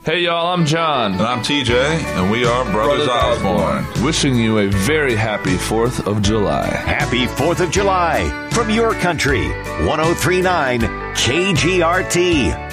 Hey y'all, I'm John. And I'm TJ, and we are Brothers Osborne. Wishing you a very happy 4th of July. Happy 4th of July from your country. 103.9 KGRT.